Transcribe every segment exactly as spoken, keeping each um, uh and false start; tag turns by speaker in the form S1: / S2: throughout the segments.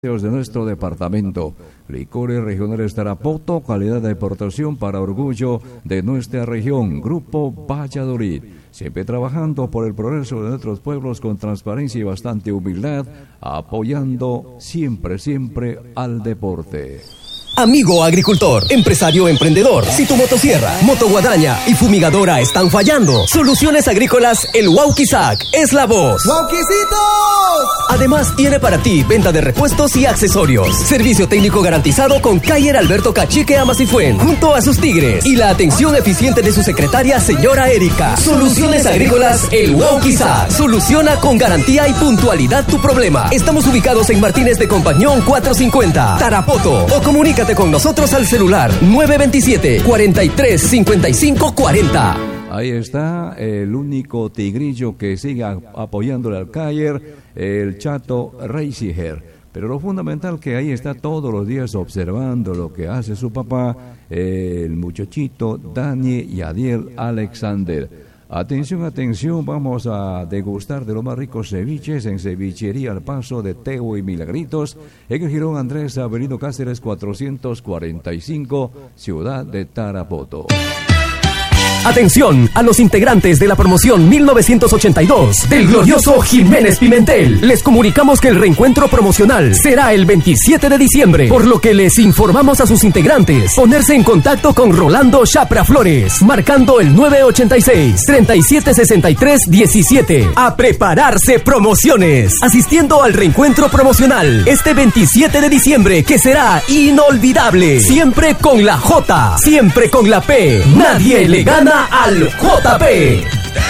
S1: de nuestro departamento. Licores regionales Tarapoto, calidad de exportación para orgullo de nuestra región. Grupo Valladolid, siempre trabajando por el progreso de nuestros pueblos con transparencia y bastante humildad, apoyando siempre, siempre al deporte.
S2: Amigo agricultor, empresario emprendedor, si tu motosierra, motoguadaña y fumigadora están fallando, Soluciones Agrícolas El Wauquizac es la voz.
S3: ¡Wauquicitos!
S2: Además tiene para ti venta de repuestos y accesorios, servicio técnico garantizado con Cayer Alberto Cachique Amasifuen, junto a sus tigres, y la atención eficiente de su secretaria señora Erika. Soluciones Agrícolas El Wauquizac soluciona con garantía y puntualidad tu problema. Estamos ubicados en Martínez de Compañón cuatrocientos cincuenta, Tarapoto, o comunica con nosotros al celular nueve dos siete, cuatro tres, cinco cinco cuatro cero.
S1: Ahí está el único tigrillo que sigue apoyándole al Cayer, el chato Reisiger. Pero lo fundamental que ahí está todos los días observando lo que hace su papá, el muchachito Dani Yadiel Alexander. Atención, atención, vamos a degustar de los más ricos ceviches en Cevichería Al Paso de Teo y Milagritos, en el Jirón Andrés Avelino Cáceres cuatrocientos cuarenta y cinco, Ciudad de Tarapoto.
S2: Atención a los integrantes de la promoción mil novecientos ochenta y dos del glorioso Jiménez Pimentel. Les comunicamos que el reencuentro promocional será el veintisiete de diciembre, por lo que les informamos a sus integrantes ponerse en contacto con Rolando Chapra Flores, marcando el nueve ochenta y seis, treinta y siete sesenta y tres diecisiete. A prepararse promociones, asistiendo al reencuentro promocional este veintisiete de diciembre, que será inolvidable. Siempre con la J, siempre con la P. Nadie le gana al J P.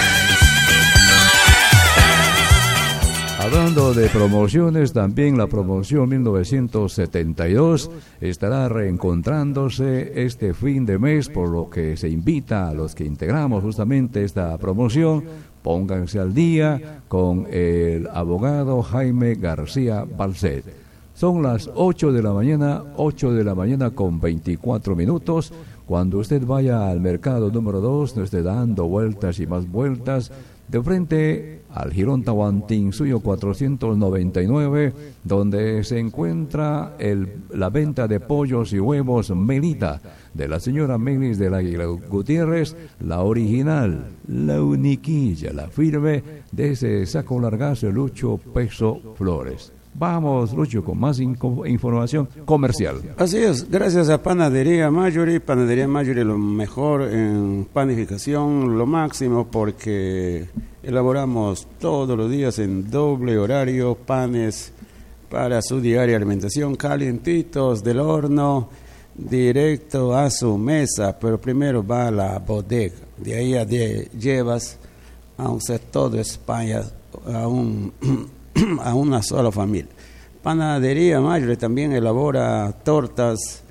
S1: Hablando de promociones, también la promoción mil novecientos setenta y dos estará reencontrándose este fin de mes, por lo que se invita a los que integramos justamente esta promoción, pónganse al día con el abogado Jaime García Balcet. Son las ocho de la mañana, ocho de la mañana con veinticuatro minutos. Cuando usted vaya al mercado número dos, no esté dando vueltas y más vueltas, de frente al Jirón Tahuantinsuyo cuatrocientos noventa y nueve, donde se encuentra el, la venta de pollos y huevos Melita, de la señora Melis del Águila Gutiérrez, la original, la uniquilla, la firme, de ese saco largazo Lucho Peso Flores. Vamos, Lucho, con más inco- información comercial.
S4: Así es, gracias a Panadería Mayuri. Panadería Mayuri, lo mejor en panificación, lo máximo, porque elaboramos todos los días en doble horario panes para su diaria alimentación, calientitos del horno, directo a su mesa, pero primero va a la bodega, de ahí a de, llevas a un sector de España, a un... a una sola familia. Panadería Mayre también elabora tortas,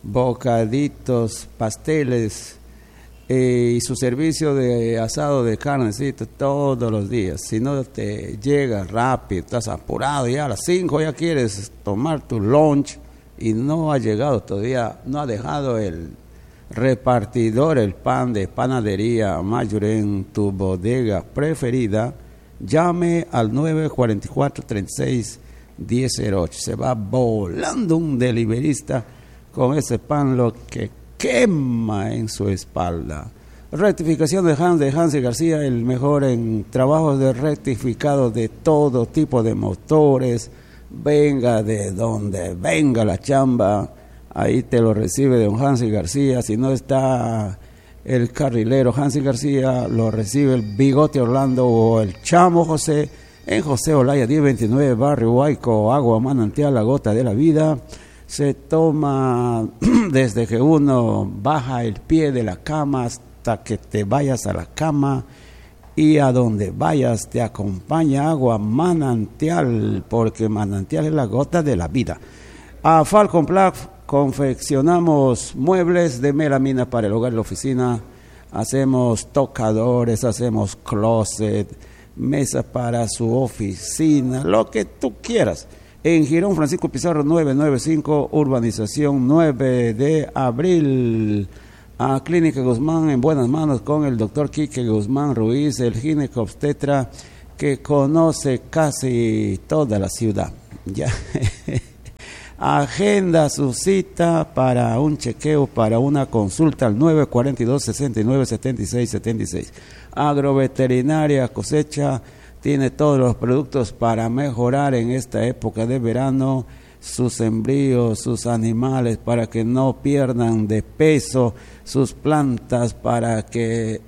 S4: bocaditos, pasteles eh, y su servicio de asado de carnecito todos los días. Si no te llega rápido, estás apurado, ya a las cinco ya quieres tomar tu lunch y no ha llegado todavía, no ha dejado el repartidor el pan de Panadería Mayre en tu bodega preferida, llame al nueve cuatro cuatro, treinta y seis, diez cero ocho. Se va volando un deliverista con ese pan, lo que quema en su espalda. Rectificación de Hans, de Hans y García, el mejor en trabajos de rectificado de todo tipo de motores. Venga de donde venga la chamba, ahí te lo recibe don Hans y García. Si no está el carrilero Hansi García, lo recibe el Bigote Orlando o el Chamo José en José Olaya diez veintinueve, barrio Huayco, agua manantial, la gota de la vida. Se toma desde que uno baja el pie de la cama hasta que te vayas a la cama, y a donde vayas te acompaña agua manantial, porque manantial es la gota de la vida. A Falcon Black confeccionamos muebles de melamina para el hogar y la oficina, hacemos tocadores, hacemos closet, mesa para su oficina, lo que tú quieras. En Jirón Francisco Pizarro novecientos noventa y cinco, urbanización nueve de abril. A Clínica Guzmán, en buenas manos con el doctor Quique Guzmán Ruiz, el ginecobstetra que conoce casi toda la ciudad. Ya. Agenda su cita para un chequeo, para una consulta al nueve cuatro dos, seis nueve, siete seis siete seis. Agroveterinaria Cosecha tiene todos los productos para mejorar en esta época de verano sus embrios, sus animales, para que no pierdan de peso, sus plantas para que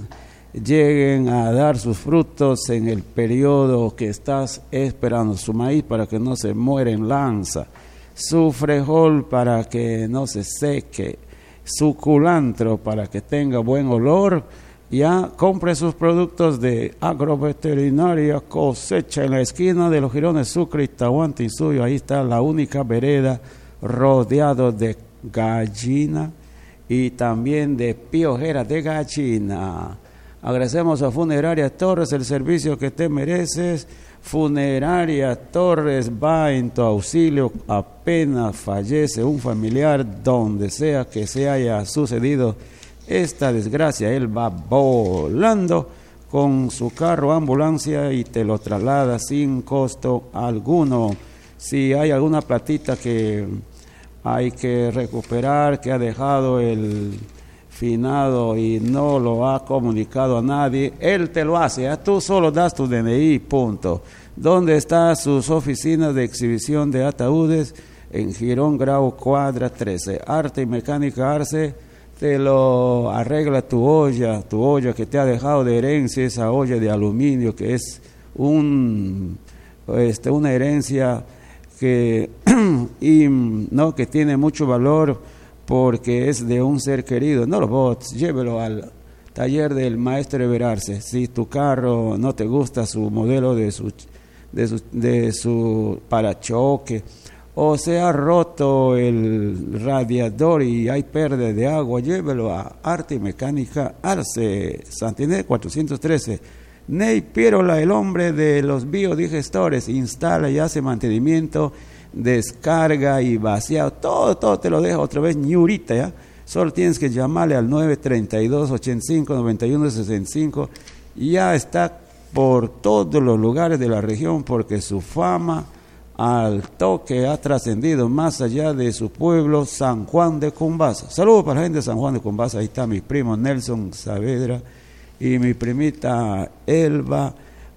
S4: lleguen a dar sus frutos en el periodo que estás esperando, su maíz para que no se muera en lanza, su frejol para que no se seque, su culantro para que tenga buen olor. Ya compre sus productos de Agroveterinaria Cosecha en la esquina de los Girones Sucre y Tahuantinsuyo. Ahí está la única vereda rodeado de gallina y también de piojera de gallina. Agradecemos a Funeraria Torres el servicio que te mereces. Funeraria Torres va en tu auxilio apenas fallece un familiar, donde sea que se haya sucedido esta desgracia. Él va volando con su carro ambulancia y te lo traslada sin costo alguno. Si hay alguna platita que hay que recuperar, que ha dejado el finado y no lo ha comunicado a nadie, él te lo hace, ¿eh? Tú solo das tu D N I, punto. ¿Dónde están sus oficinas de exhibición de ataúdes? En Girón Grau Cuadra trece. Arte y Mecánica Arce te lo arregla tu olla, tu olla que te ha dejado de herencia, esa olla de aluminio que es un este, una herencia que y no que tiene mucho valor porque es de un ser querido. No lo botes, llévelo al taller del maestro Everarce. Si tu carro no te gusta su modelo de su de su, de su parachoque, o se ha roto el radiador y hay pérdida de agua, llévelo a Arte y Mecánica Arce, Santiné cuatrocientos trece. Ney Pierola, el hombre de los biodigestores, instala y hace mantenimiento, descarga y vaciado, todo, todo te lo deja otra vez ñurita, ¿ya? Solo tienes que llamarle al nueve tres dos, ocho cinco, nueve uno seis cinco, y ya está por todos los lugares de la región porque su fama al toque ha trascendido más allá de su pueblo, San Juan de Cumbasa. Saludos para la gente de San Juan de Cumbasa. Ahí está mi primo Nelson Saavedra y mi primita Elba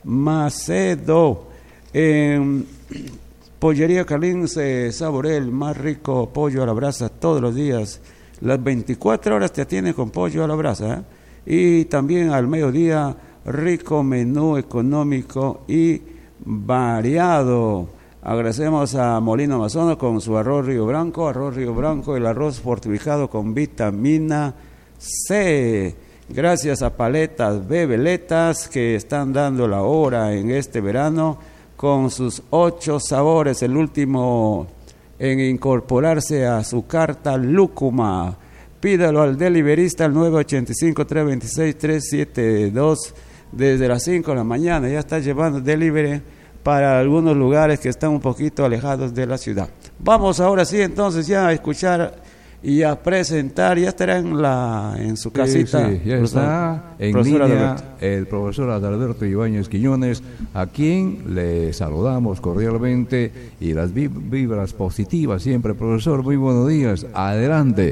S4: Macedo. En Pollería Carlín se saborea el más rico pollo a la brasa todos los días. Las veinticuatro horas te atienden con pollo a la brasa, ¿eh? Y también al mediodía, rico menú económico y variado. Agradecemos a Molino Amazonas con su arroz Río Branco, arroz Río Branco, el arroz fortificado con vitamina C. Gracias a Paletas Bebeletas que están dando la hora en este verano con sus ocho sabores, el último en incorporarse a su carta lúcuma. Pídalo al deliverista al nueve ocho cinco, tres dos seis, tres siete dos desde las cinco de la mañana. Ya está llevando delivery para algunos lugares que están un poquito alejados de la ciudad. Vamos ahora sí entonces ya a escuchar y a presentar, ya estará en la en su casita.
S1: Sí, sí, ya está en línea Adalberto. El profesor Adalberto Ibáñez Quiñones, a quien le saludamos cordialmente y las vibras positivas siempre. Profesor, muy buenos días, adelante.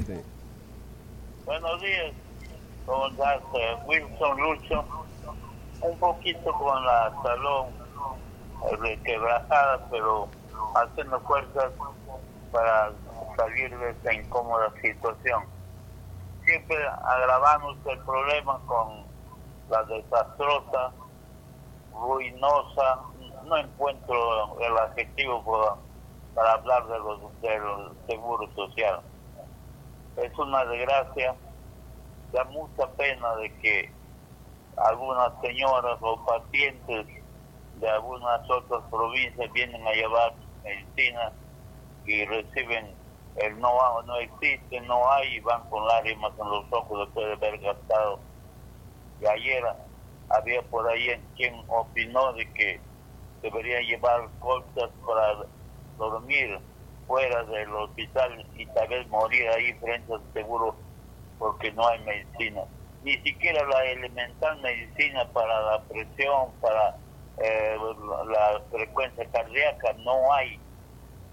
S5: Buenos días, ¿cómo estás? Wilson Lucho, un poquito con la salud quebrajada, pero haciendo fuerzas para salir de esta incómoda situación. Siempre agravamos el problema con la desastrosa, ruinosa, no encuentro el adjetivo para, para hablar de los, del seguro social. Es una desgracia, da mucha pena de que algunas señoras o pacientes de algunas otras provincias vienen a llevar medicina y reciben el no, no existe, no hay, y van con lágrimas en los ojos después de haber gastado. Y ayer había por ahí quien opinó de que debería llevar cosas para dormir fuera del hospital y tal vez morir ahí frente al seguro porque no hay medicina. Ni siquiera la elemental medicina para la presión, para eh, la frecuencia cardíaca no hay.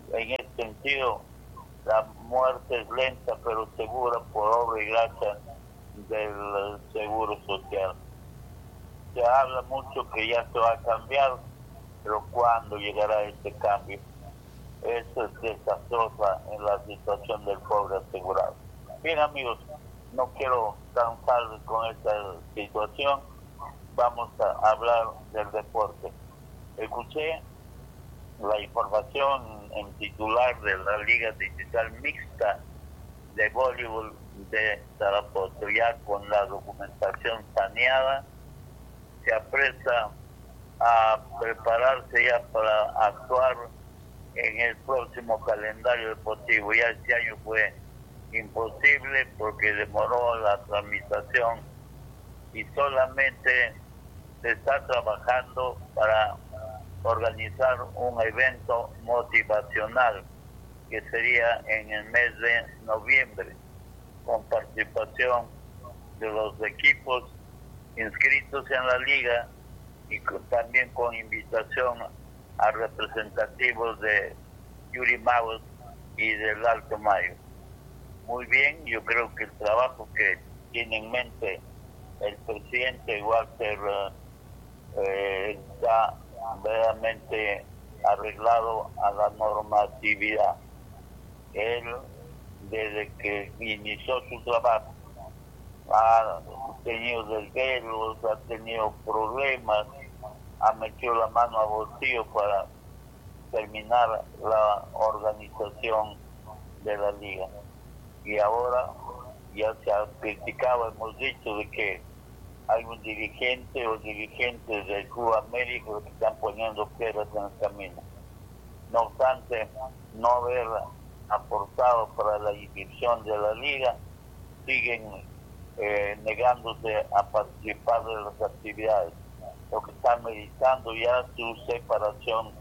S5: en este sentido, la muerte es lenta pero segura por obra y gracia del Seguro Social. Se habla mucho que ya se va a cambiar, pero ¿cuándo llegará este cambio? Eso es desastrosa en la situación del pobre asegurado. Bien, amigos, no quiero cansarles con esta situación. Vamos a hablar del deporte. Escuché la información en titular de la Liga Digital Mixta de Voleibol de Tarapoto, ya con la documentación saneada, se apresta a prepararse ya para actuar en el próximo calendario deportivo. Ya este año fue imposible porque demoró la tramitación y solamente se está trabajando para organizar un evento motivacional que sería en el mes de noviembre, con participación de los equipos inscritos en la liga y con, también con invitación a representativos de Yurimaguas y del Alto Mayo. Muy bien, yo creo que el trabajo que tiene en mente el presidente Walter eh, está verdaderamente arreglado a la normatividad. Él, desde que inició su trabajo, ha tenido desvelos, ha tenido problemas, ha metido la mano a bolsillo para terminar la organización de la liga. Y ahora ya se ha criticado, hemos dicho de que hay un dirigente o dirigentes del Club América que están poniendo piedras en el camino. No obstante, no haber aportado para la inscripción de la liga, siguen eh, negándose a participar de las actividades, lo que están meditando ya su separación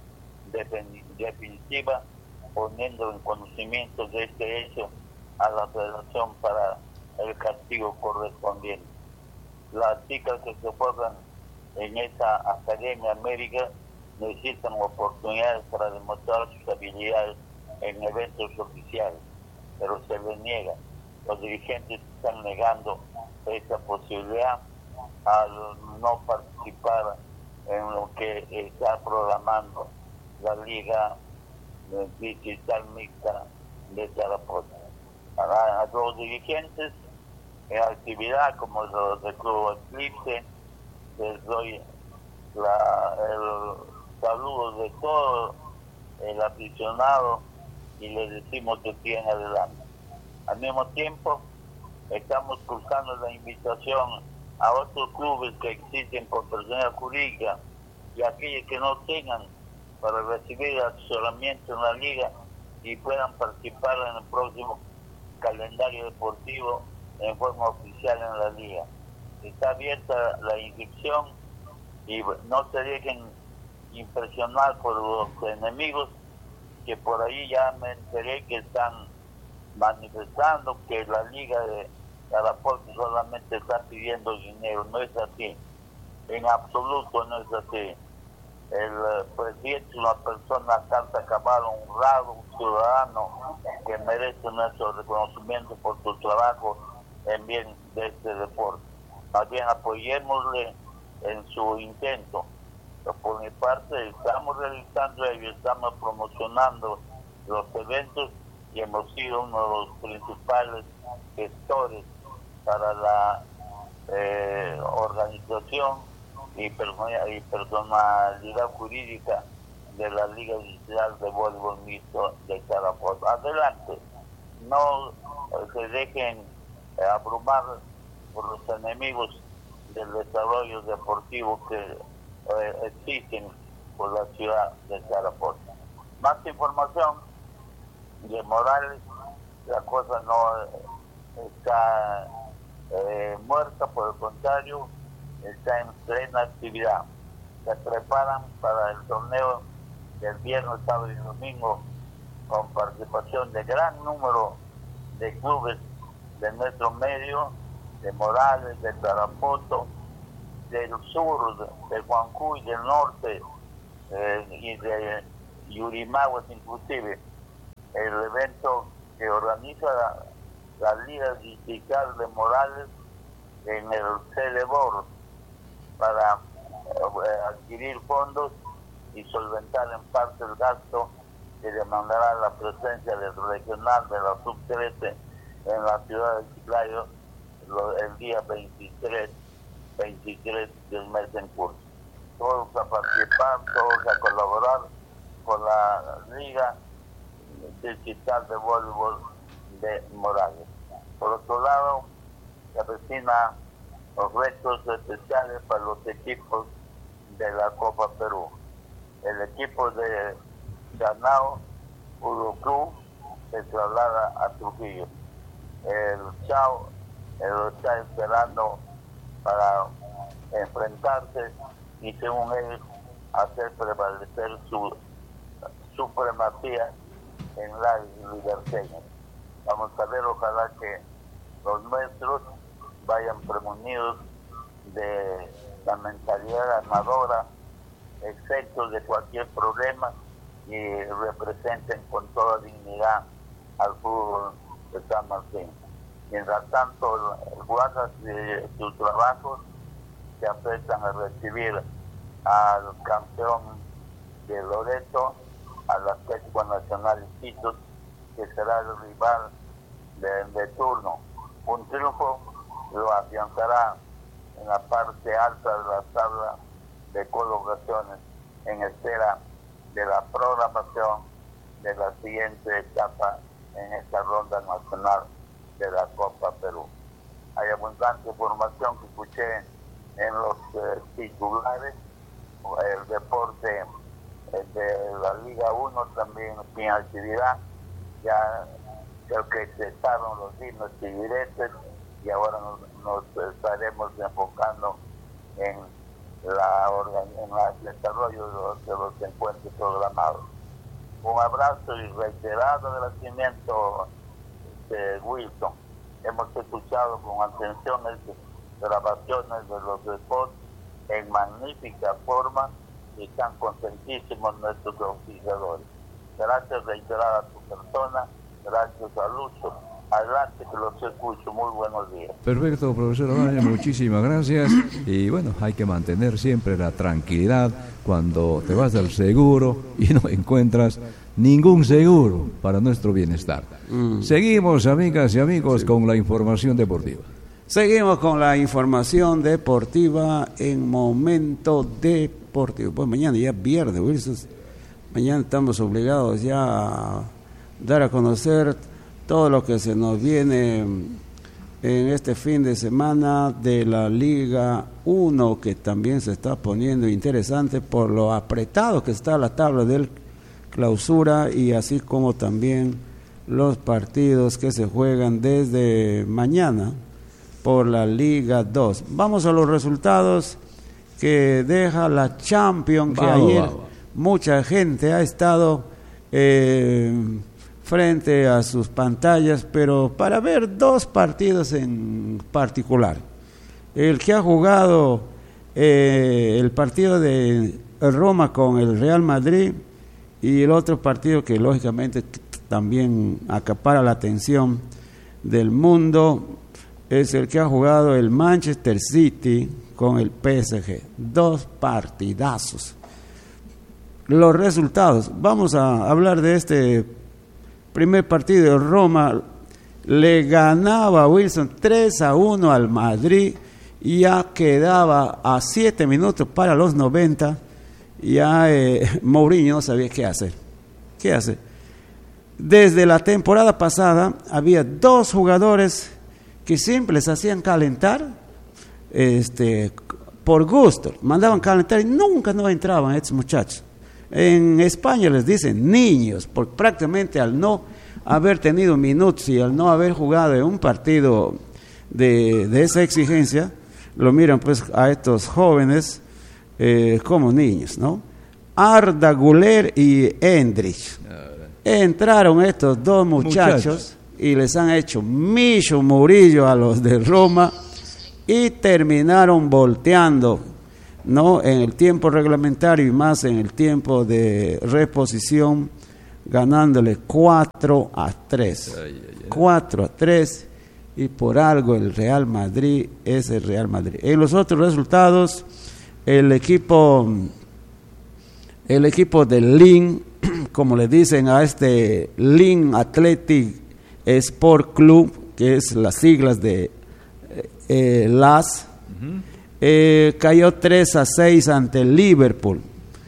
S5: definitiva, poniendo en conocimiento de este hecho a la federación para el castigo correspondiente. Las chicas que se forman en esta Academia América necesitan oportunidades para demostrar sus habilidades en eventos oficiales, pero se les niega. Los dirigentes están negando esa posibilidad al no participar en lo que está programando la Liga Digital Mixta de Tarapoto. A, a los dirigentes en actividad como los del Club Eclipse, les doy la, el saludo de todo el aficionado y les decimos que siguen adelante. Al mismo tiempo, estamos cursando la invitación a otros clubes que existen con personalidad jurídica y aquellos que no tengan para recibir asesoramiento en la liga y puedan participar en el próximo calendario deportivo en forma oficial en la liga. Está abierta la inscripción y no se dejen impresionar por los enemigos, que por ahí ya me enteré que están manifestando que la liga de Tarapoto solamente está pidiendo dinero. No es así, en absoluto no es así. El presidente es una persona carta cabal, honrado, un ciudadano que merece nuestro reconocimiento por su trabajo en bien de este deporte. Más bien apoyémosle en su intento. Pero por mi parte estamos realizando ello, estamos promocionando los eventos y hemos sido uno de los principales gestores para la eh, organización y personalidad, y personalidad jurídica de la Liga Digital de Voleibol Mixto de Tarapoto. Adelante, no se dejen eh, abrumar por los enemigos del desarrollo deportivo que eh, existen por la ciudad de Tarapoto. Más información de Morales, la cosa no está eh, muerta, por el contrario, está en plena actividad. Se preparan para el torneo del viernes, sábado y domingo con participación de gran número de clubes de nuestro medio, de Morales, de Tarapoto, del sur, de Huancuy, del norte eh, y de Yurimaguas inclusive. el evento que organiza la, la Liga Distrital de Morales en el Celebor para eh, adquirir fondos y solventar en parte el gasto que demandará la presencia del regional de la sub trece en la ciudad de Chiclayo el día veintitrés del mes en curso. Todos a participar, todos a colaborar con la Liga Distrital de Voleibol de Morales. Por otro lado, se avecina los retos especiales para los equipos de la Copa Perú. El equipo de Chanao Urucú se traslada a Trujillo. El Chao lo está esperando para enfrentarse y, según ellos, hacer prevalecer su supremacía en la liberteña. Vamos a ver, ojalá que los nuestros vayan premonidos de la mentalidad ganadora, excepto de cualquier problema, y representen con toda dignidad al fútbol de San Martín. Mientras tanto, el Guajas de sus trabajos se aprestan a recibir al campeón de Loreto, al Atlético Nacional Iquitos, que será el rival de, de turno. Un triunfo lo afianzará en la parte alta de la tabla de colocaciones en espera de la programación de la siguiente etapa en esta ronda nacional de la Copa Perú. Hay abundante información que escuché en los eh, titulares. El deporte eh, de la Liga uno también sin actividad. Ya creo que cesaron los dimes y diretes y ahora nos, nos estaremos enfocando en la en la, el desarrollo de los, de los encuentros programados. Un abrazo y reiterado agradecimiento de Wilson. Hemos escuchado con atención estas grabaciones de los spots en magnífica forma y están contentísimos nuestros auspiciadores. Gracias reiterada a tu persona, gracias a Lucho. Adelante, que los escucho. Muy buenos días.
S1: Perfecto, profesor Ovalle, muchísimas gracias. Y bueno, hay que mantener siempre la tranquilidad cuando te vas al seguro y no encuentras ningún seguro para nuestro bienestar. Mm. Seguimos, amigas y amigos, sí, con la información deportiva.
S4: Seguimos con la información deportiva en Momento Deportivo. Pues mañana ya es viernes, Wilson. Mañana estamos obligados ya a dar a conocer todo lo que se nos viene en este fin de semana de la Liga uno, que también se está poniendo interesante por lo apretado que está la tabla del clausura, y así como también los partidos que se juegan desde mañana por la Liga dos. Vamos a los resultados que deja la Champions, que wow, ayer wow. mucha gente ha estado eh, frente a sus pantallas, pero para ver dos partidos en particular. El que ha jugado eh, el partido de Roma con el Real Madrid, y el otro partido que lógicamente también acapara la atención del mundo es el que ha jugado el Manchester City con el P S G. Dos partidazos. Los resultados. Vamos a hablar de este primer partido. Roma le ganaba a Wilson tres a uno al Madrid, y ya quedaba a siete minutos para los noventa. Ya eh, Mourinho no sabía qué hacer. ¿Qué hacer? Desde la temporada pasada había dos jugadores que siempre les hacían calentar este, por gusto. Mandaban calentar y nunca no entraban estos muchachos. En España les dicen niños, porque prácticamente al no haber tenido minutos y al no haber jugado en un partido de, de esa exigencia, lo miran pues a estos jóvenes eh, como niños, ¿no? Arda Güler y Endrich. Entraron estos dos muchachos, muchachos y les han hecho Micho Murillo a los de Roma, y terminaron volteando, ¿no? En el tiempo reglamentario y más en el tiempo de reposición, ganándole cuatro a tres. cuatro a tres, y por algo el Real Madrid es el Real Madrid. En los otros resultados, el equipo, el equipo del Lyn, como le dicen a este Lyn Athletic Sport Club, que es las siglas de eh, L A S, uh-huh. eh, cayó tres a seis ante el Liverpool.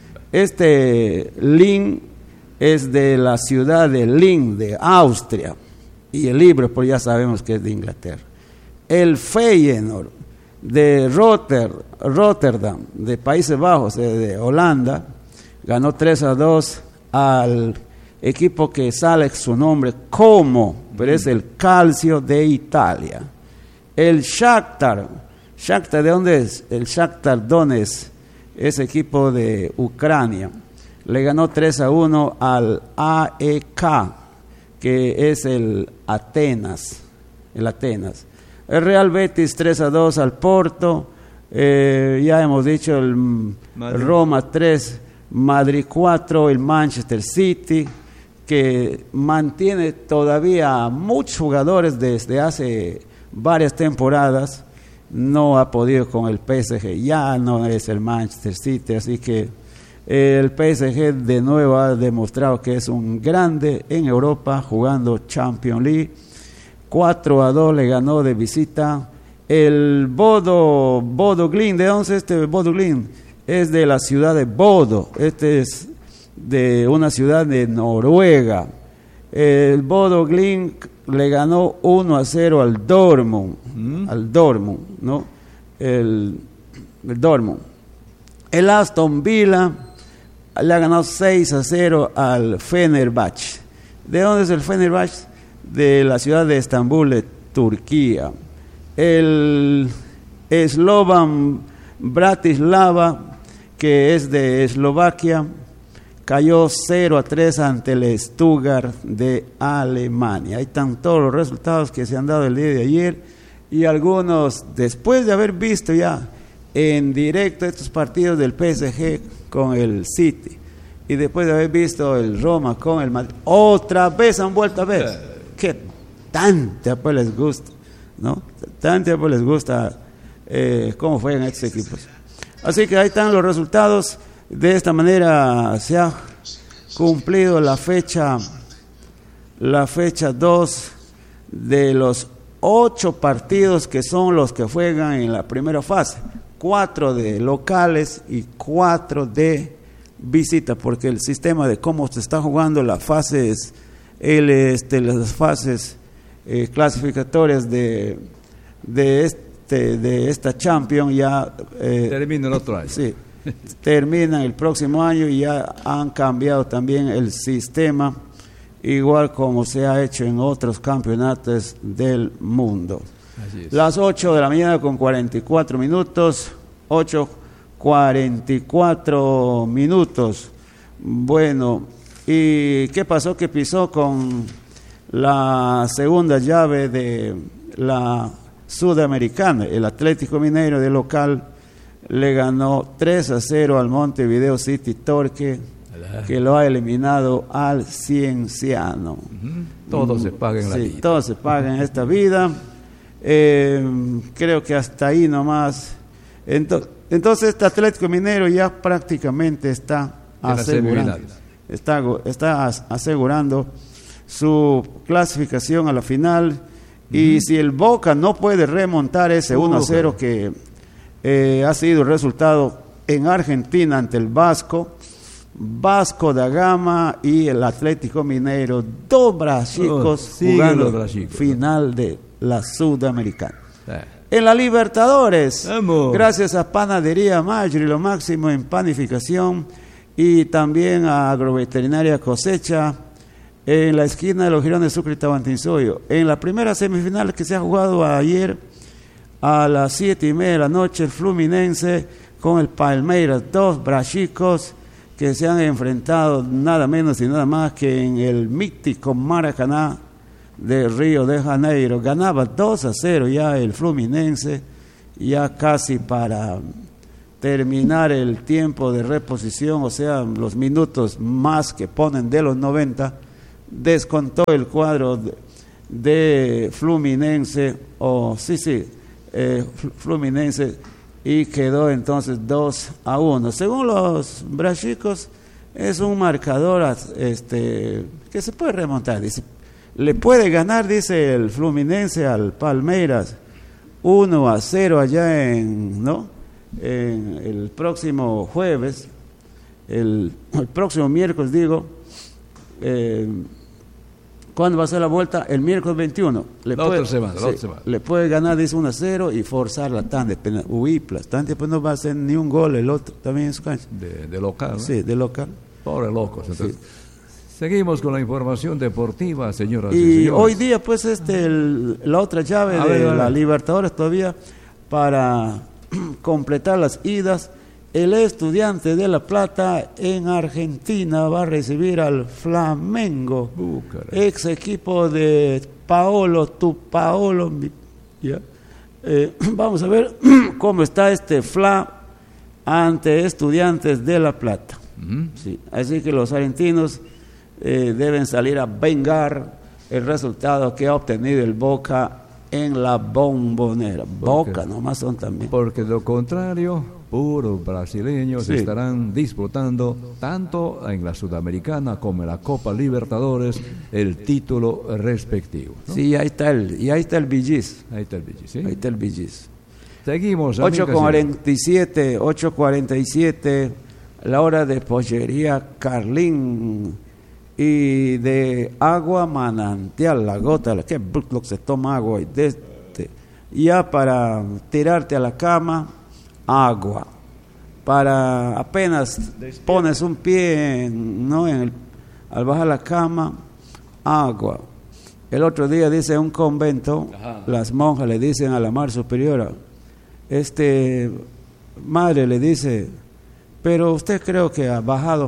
S4: Este Lyn es de la ciudad de Lyn, de Austria, y el Liverpool ya sabemos que es de Inglaterra. El Feyenoord de Rotter, Rotterdam, de Países Bajos, de, de Holanda, ganó tres a dos al equipo que sale su nombre Como, pero es el Calcio de Italia. El Shakhtar, Shakhtar, ¿de dónde es? El Shakhtar Donetsk, ese equipo de Ucrania, le ganó tres a uno al A E K, que es el Atenas, el Atenas. El Real Betis tres a dos al Porto, eh, ya hemos dicho el Madrid. Roma tres, Madrid cuatro, el Manchester City, que mantiene todavía muchos jugadores desde hace varias temporadas, no ha podido con el P S G, ya no es el Manchester City, así que el P S G de nuevo ha demostrado que es un grande en Europa jugando Champions League. cuatro a dos le ganó de visita el Bodo, Bodo Glimt. ¿De dónde es este Bodo Glimt? Es de la ciudad de Bodo, este es de una ciudad de Noruega. El Bodo Glimt le ganó uno a cero al Dortmund, ¿Mm? al Dortmund, ¿no? El, el Dortmund. El Aston Villa le ha ganado seis a cero al Fenerbahce. ¿De dónde es el Fenerbahce? De la ciudad de Estambul, de Turquía. El Slovan Bratislava, que es de Eslovaquia, cayó cero a tres ante el Stuttgart de Alemania. Ahí están todos los resultados que se han dado el día de ayer, y algunos después de haber visto ya en directo estos partidos del P S G con el City, y después de haber visto el Roma con el Madrid, otra vez han vuelto a ver. Que tanto pues les gusta, ¿no? Tanto pues les gusta eh, cómo juegan estos equipos. Así que ahí están los resultados. De esta manera se ha cumplido la fecha, la fecha dos de los ocho partidos que son los que juegan en la primera fase. Cuatro de locales y cuatro de visita, porque el sistema de cómo se está jugando las fases, el, este, las fases eh, clasificatorias de, de, este, de esta Champions ya eh,
S1: termina el otro año.
S4: Sí, terminan el próximo año, y ya han cambiado también el sistema, igual como se ha hecho en otros campeonatos del mundo. Así es. Las ocho de la mañana con cuarenta y cuatro minutos, ocho cuarenta y cuatro minutos. Bueno, ¿y qué pasó? Que pisó con la segunda llave de la Sudamericana. El Atlético Mineiro de local le ganó tres a cero al Montevideo City Torque, que lo ha eliminado al Cienciano.
S1: Uh-huh. Todo mm, se paga en la
S4: sí,
S1: vida.
S4: Todo se paga en esta vida. Eh, creo que hasta ahí nomás. Entonces, entonces este Atlético Mineiro ya prácticamente está asegurando, está, está asegurando su clasificación a la final. Uh-huh. Y si el Boca no puede remontar ese uno a cero que eh, ha sido el resultado en Argentina ante el Vasco, Vasco da Gama y el Atlético Mineiro, dos brasicos oh, jugando brasicos, final ¿no? de la Sudamericana. Eh. En la Libertadores, Vamos. gracias a Panadería Maggi, lo máximo en panificación, y también a Agroveterinaria Cosecha, en la esquina de los Girones Sucre y Tahuantinsuyo. En la primera semifinal que se ha jugado ayer a las siete y media de la noche, el Fluminense con el Palmeiras, dos brasicos que se han enfrentado nada menos y nada más que en el mítico Maracaná de Río de Janeiro. Ganaba dos a cero ya el Fluminense, ya casi para, terminar el tiempo de reposición, o sea, los minutos más que ponen de los noventa, descontó el cuadro de, de Fluminense, o sí, sí, eh, Fluminense, y quedó entonces dos a uno. Según los brasicos, es un marcador este, que se puede remontar, dice, le puede ganar, dice el Fluminense al Palmeiras, uno a cero allá en, ¿no? En el próximo jueves, el, el próximo miércoles, digo, eh, ¿cuándo va a ser la vuelta? El miércoles veintiuno. Le
S1: la
S4: puede,
S1: otra semana,
S4: sí,
S1: la otra semana.
S4: Le puede ganar, dice, uno a cero y forzar la tanda. Huiplas, tanda, pues no va a hacer ni un gol el otro, también en su cancha.
S1: De, de local, ¿no?
S4: Sí, de local.
S1: Pobre locos. Entonces,
S4: Sí.
S1: Seguimos con la información deportiva, señoras y,
S4: Y
S1: señores.
S4: hoy día, pues, este, el, la otra llave
S1: A
S4: de
S1: ver, a ver.
S4: la Libertadores todavía para completar las idas. El Estudiante de La Plata en Argentina va a recibir al Flamengo,
S1: Uh, caray.
S4: ex equipo de Paolo, tu Paolo. mi- ya. Eh, vamos a ver cómo está este Fla ante Estudiantes de La Plata.
S1: Ujú.
S4: Sí, así que los argentinos eh, deben salir a vengar el resultado que ha obtenido el Boca en la Bombonera. Boca nomás son también.
S1: Porque de lo contrario, puros brasileños
S4: Sí.
S1: estarán disputando tanto en la Sudamericana como en la Copa Libertadores el título respectivo, ¿no?
S4: Sí, ahí está el, y ahí está el Villis.
S1: Ahí está el bicho, ¿sí?
S4: Ahí está el Villis.
S1: Seguimos,
S4: ocho
S1: amigas y-
S4: cuarenta y siete, ocho cuarenta y siete, la hora de pollería Carlín y de agua manantial, la gota, la que lo que se toma agua y de este, ya para tirarte a la cama, agua. Para apenas pones un pie en, ¿no? en el, al bajar la cama, agua. El otro día dice un convento,
S1: Ajá.
S4: las monjas le dicen a la Madre Superiora, este, madre le dice, pero usted creo que ha bajado,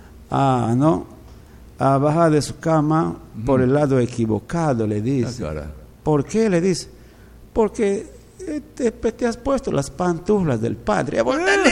S4: a, ¿no? ha bajado de su cama por el lado equivocado, le
S1: Ah,
S4: dice.
S1: cara.
S4: ¿Por qué? Le dice, porque eh, te, te has puesto las pantuflas del padre.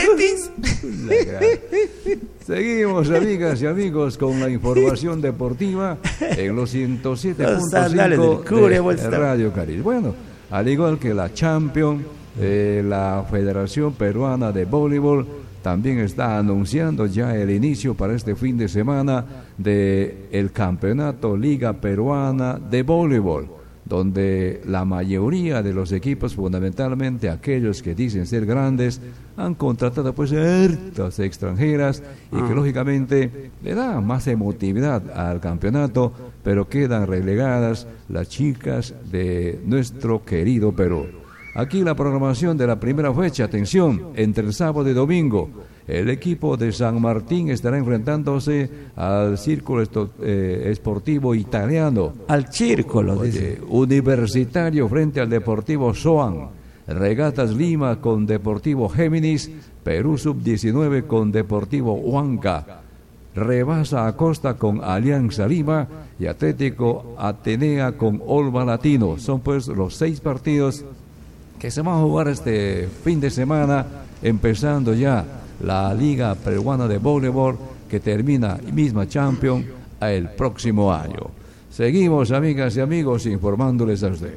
S1: La gran- Seguimos, amigas y amigos, con la información deportiva en los ciento siete punto
S4: Los sandales del
S1: cinco
S4: cura,
S1: de
S4: vuelta.
S1: Radio Caribe. Bueno, al igual que la Champions, eh, la Federación Peruana de Voleibol también está anunciando ya el inicio para este fin de semana de el Campeonato Liga Peruana de Voleibol, donde la mayoría de los equipos, fundamentalmente aquellos que dicen ser grandes, han contratado pues hartas extranjeras y que lógicamente le da más emotividad al campeonato, pero quedan relegadas las chicas de nuestro querido Perú. Aquí la programación de la primera fecha, atención, entre el sábado y domingo. El equipo de San Martín estará enfrentándose al Círculo Esto- eh, Esportivo Italiano.
S4: Al círculo,
S1: Oye,
S4: dice.
S1: Universitario frente al Deportivo Soan, Regatas Lima con Deportivo Géminis, Perú sub diecinueve con Deportivo Huanca, Rebasa Acosta con Alianza Lima y Atlético Atenea con Olva Latino. Son pues los seis partidos que se van a jugar este fin de semana, empezando ya la Liga Peruana de Voleibol, que termina misma Champions el próximo año. Seguimos, amigas y amigos, informándoles a ustedes.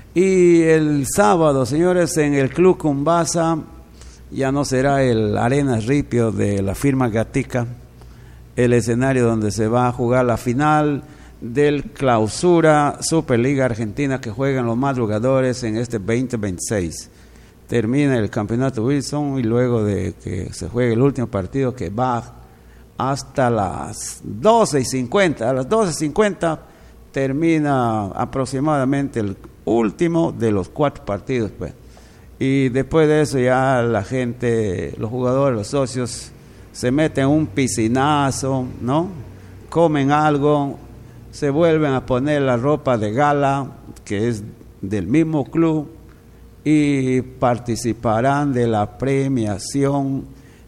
S4: Y el sábado, señores, en el Club Cumbasa, ya no será el Arena Ripio de la firma Gatica, el escenario donde se va a jugar la final del Clausura Superliga Argentina que juegan los madrugadores en este veinte veintiséis. Termina el campeonato Wilson y luego de que se juegue el último partido que va hasta las doce y cincuenta, a las doce y cincuenta termina aproximadamente el último de los cuatro partidos, pues. Y después de eso ya la gente, los jugadores, los socios se meten un piscinazo, ¿no? Comen algo, se vuelven a poner la ropa de gala que es del mismo club y participarán de la premiación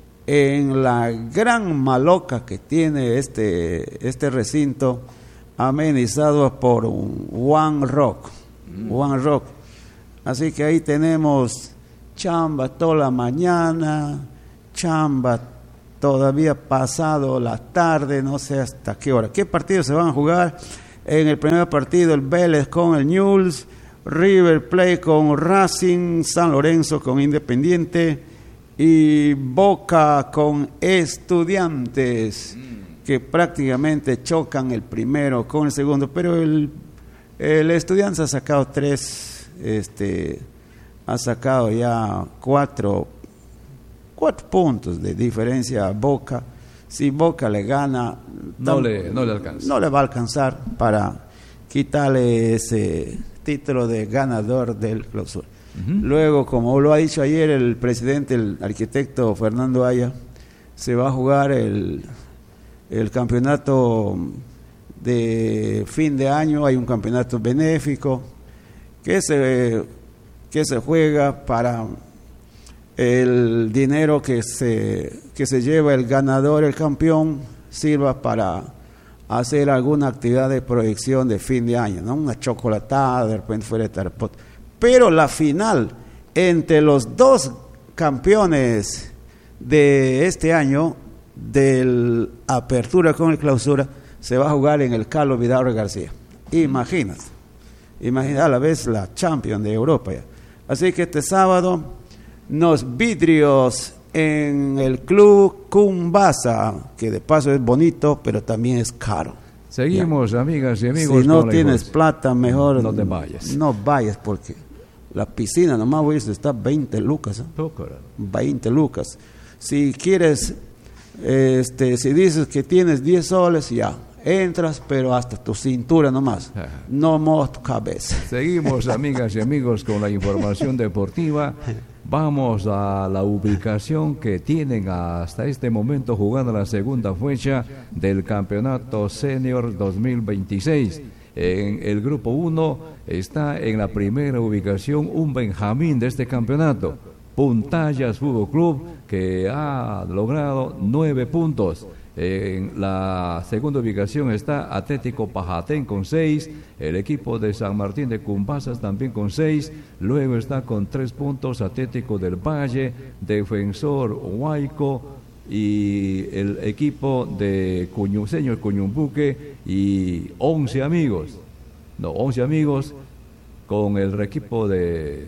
S4: en la gran maloca que tiene este, este recinto, amenizado por un One Rock, mm. One Rock. Así que ahí tenemos chamba toda la mañana, chamba, todavía pasado la tarde, no sé hasta qué hora. ¿Qué partidos se van a jugar? En el primer partido, el Vélez con el Newell's, River Plate con Racing, San Lorenzo con Independiente y Boca con Estudiantes, mm. que prácticamente chocan el primero con el segundo, pero el, el Estudiantes ha sacado tres, este, ha sacado ya cuatro, cuatro puntos de diferencia a Boca. Si Boca le gana,
S1: no le, no le alcanza.
S4: No le va a alcanzar para quitarle ese título de ganador del Clausura. Uh-huh. Luego, como lo ha dicho ayer el presidente, el arquitecto Fernando Aya, se va a jugar el, el campeonato de fin de año. Hay un campeonato benéfico que se, que se juega para el dinero que se, que se lleva el ganador, el campeón, sirva para hacer alguna actividad de proyección de fin de año, ¿no? Una chocolatada, de repente fuera de tarapot. Pero la final entre los dos campeones de este año, del Apertura con el Clausura, se va a jugar en el Carlos Vidaurre García. Imagínate, imagínate, a la vez la Champions de Europa ya. Así que este sábado, los vidrios en el Club Cumbasa, que de paso es bonito, pero también es caro.
S1: Seguimos, ya. Amigas y amigos.
S4: Si no tienes plata, mejor
S1: no te vayas.
S4: No vayas, porque la piscina nomás voy a estar veinte lucas. ¿eh? veinte lucas. Si quieres, este, si dices que tienes diez soles, ya, entras, pero hasta tu cintura nomás. No más tu cabeza.
S1: Seguimos, amigas y amigos, con la información deportiva. Vamos a la ubicación que tienen hasta este momento jugando la segunda fecha del Campeonato Senior dos mil veintiséis. En el grupo uno está en la primera ubicación un Benjamín de este campeonato, Puntallas Fútbol Club, que ha logrado nueve puntos. En la segunda ubicación está Atlético Pajatén con seis, el equipo de San Martín de Cumbasas también con seis, luego está con tres puntos Atlético del Valle, Defensor Huayco y el equipo de Cuñu, señor Cuñumbuque y once amigos, no, once amigos con el equipo de,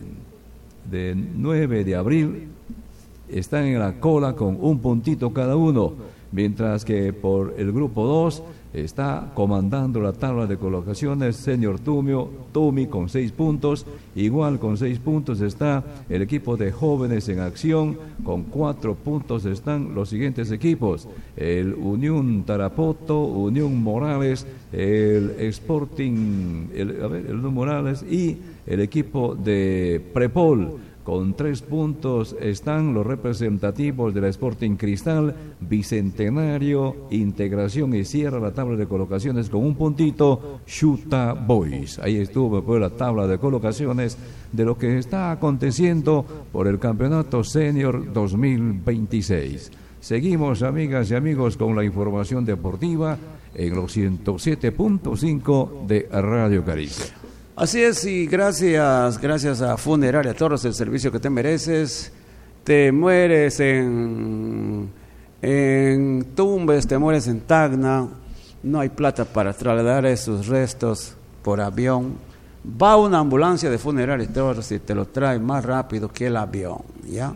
S1: de nueve de abril, están en la cola con un puntito cada uno. Mientras que por el grupo dos está comandando la tabla de colocaciones Señor Tumio, Tumi con seis puntos, igual con seis puntos está el equipo de Jóvenes en Acción, con cuatro puntos están los siguientes equipos, el Unión Tarapoto, Unión Morales, el Sporting, el, a ver, el Unión Morales y el equipo de Prepol. Con tres puntos están los representativos de la Sporting Cristal, Bicentenario, Integración y cierra la tabla de colocaciones con un puntito, Chuta Boys. Ahí estuvo pues la tabla de colocaciones de lo que está aconteciendo por el Campeonato Senior dos mil veintiséis. Seguimos, amigas y amigos, con la información deportiva en los ciento siete punto cinco de Radio Caricia.
S4: Así es, y gracias, gracias a Funeraria Torres, el servicio que te mereces. Te mueres en, en Tumbes, te mueres en Tacna, no hay plata para trasladar esos restos por avión. Va una ambulancia de Funeraria Torres y te lo trae más rápido que el avión, ¿ya?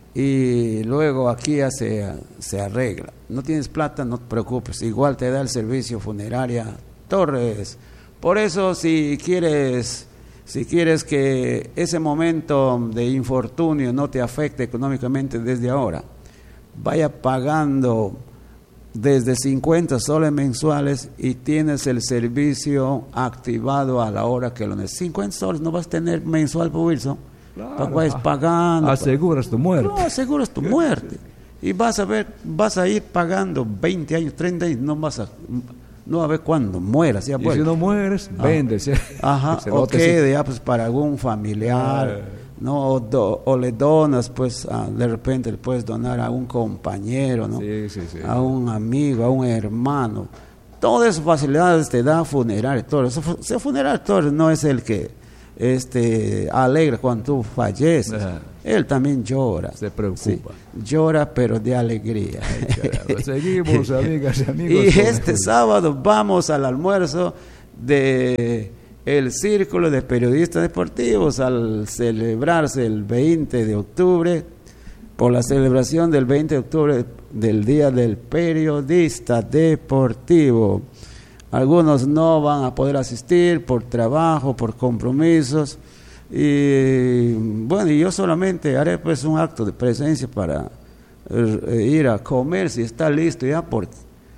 S4: Y luego aquí ya se, se arregla. No tienes plata, no te preocupes, igual te da el servicio Funeraria Torres. Por eso, si quieres, si quieres que ese momento de infortunio no te afecte económicamente desde ahora, vaya pagando desde cincuenta soles mensuales y tienes el servicio activado a la hora que lo necesites. cincuenta soles no vas a tener mensual, por Wilson. Claro, vayas pagando.
S1: Aseguras tu muerte.
S4: No, aseguras tu muerte. Y vas a ver, vas a ir pagando veinte años, treinta años, no vas a... No, a ver cuándo mueras. Ya,
S1: y si no mueres, ah, vendes.
S4: Ajá, o quede ya pues para algún familiar, ah, ¿no? O, do, o le donas, pues a, de repente le puedes donar a un compañero, ¿no?
S1: Sí, sí, sí.
S4: A un amigo, a un hermano. Todas esas facilidades te da Funeraria Torres. Ese Funeraria Torres no es el que este, alegre cuando tú falleces.
S1: Ajá.
S4: Él también llora.
S1: Se preocupa.
S4: Sí, llora, pero de alegría.
S1: Caramba, seguimos, amigas y amigos.
S4: Y
S1: con
S4: este
S1: el-
S4: sábado vamos al almuerzo de el Círculo de Periodistas Deportivos al celebrarse el veinte de octubre, por la celebración del veinte de octubre del Día del Periodista Deportivo. Algunos no van a poder asistir por trabajo, por compromisos. Y bueno, y yo solamente haré pues un acto de presencia para eh, ir a comer si está listo ya, porque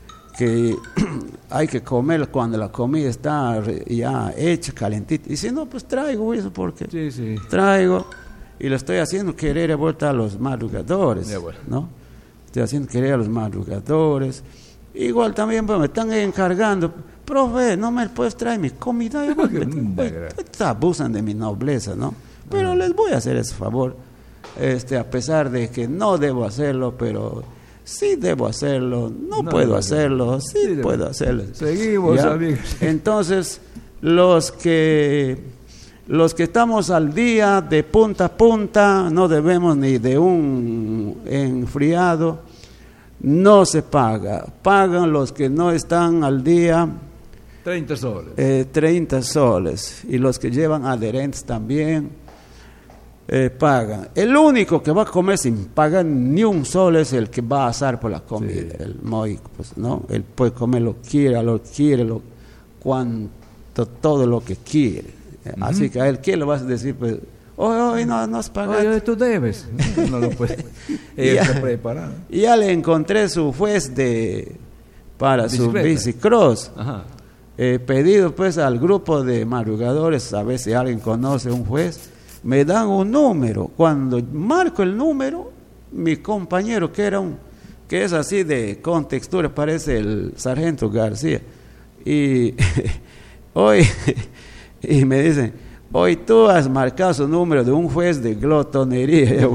S4: hay que comer cuando la comida está re- ya hecha, calentita. Y si no, pues traigo eso, porque
S1: Sí, sí.
S4: traigo y lo estoy haciendo querer de vuelta a los madrugadores,
S1: Ya, bueno.
S4: ¿no? Estoy haciendo querer a los madrugadores. Igual también pues, me están encargando, profe, no me puedes traer mi comida. Yo, pues, pues, pues, abusan de mi nobleza, ¿no? Pero les voy a hacer ese favor, este, a pesar de que no debo hacerlo, pero sí debo hacerlo, no,
S1: No,
S4: puedo
S1: no, no.
S4: hacerlo, sí,
S1: Sí,
S4: puedo hacerlo.
S1: Seguimos,
S4: ¿Ya?
S1: amigos.
S4: Entonces, los que los que estamos al día de punta a punta, no debemos ni de un enfriado, no se paga. Pagan los que no están al día
S1: treinta soles.
S4: eh, treinta soles, y los que llevan adherentes también eh, pagan. El único que va a comer sin pagar ni un sol es el que va a asar por la comida,
S1: Sí.
S4: el moico, pues, ¿no? Él puede comer lo que quiera, lo que quiere, lo, cuanto, todo lo que quiere. Uh-huh. Así que a él, ¿qué le vas a decir? Pues, hoy, hoy no, no has pagado.
S1: Oye, tú debes. No lo puedes. Ella está preparada.
S4: Y ya le encontré su juez de para
S1: Bicicleta.
S4: su bicicross.
S1: Ajá.
S4: He pedido pues al grupo de madrugadores, a ver si alguien conoce un juez, me dan un número. Cuando marco el número, mi compañero, que era un, que es así de contextura, parece el sargento García, y hoy, y me dicen, hoy tú has marcado su número de un juez de glotonería.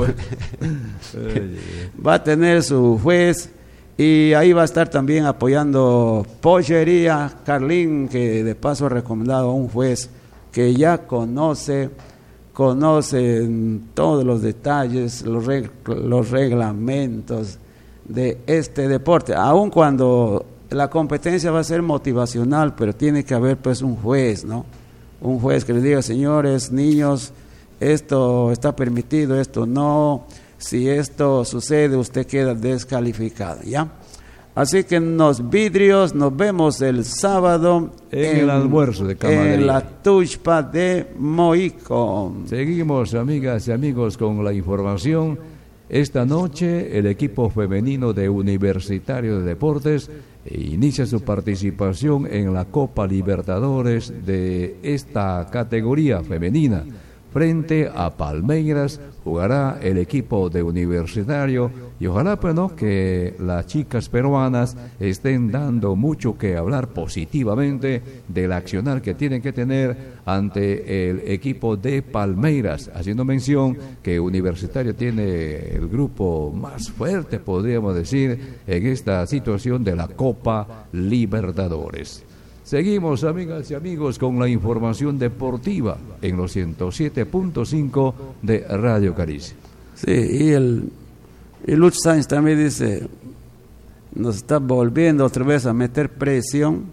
S4: Va a tener su juez. Y ahí va a estar también apoyando Pollería Carlín, que de paso ha recomendado a un juez que ya conoce, conoce todos los detalles, los, reg los reglamentos de este deporte. Aun cuando la competencia va a ser motivacional, pero tiene que haber pues un juez, ¿no? Un juez que le diga, señores, niños, esto está permitido, esto no. Si esto sucede, usted queda descalificado, ¿ya? Así que en los vidrios nos vemos el sábado
S1: en, en el almuerzo de Camadería,
S4: en la Tuxpa de Moico.
S1: Seguimos, amigas y amigos, con la información. Esta noche el equipo femenino de Universitario de Deportes inicia su participación en la Copa Libertadores de esta categoría femenina. Frente a Palmeiras jugará el equipo de Universitario y ojalá pues no que las chicas peruanas estén dando mucho que hablar positivamente del accionar que tienen que tener ante el equipo de Palmeiras, haciendo mención que Universitario tiene el grupo más fuerte, podríamos decir, en esta situación de la Copa Libertadores. Seguimos, amigas y amigos, con la información deportiva en los ciento siete punto cinco de Radio Caricia.
S4: Sí, y el y Lucho Sáenz también dice, nos está volviendo otra vez a meter presión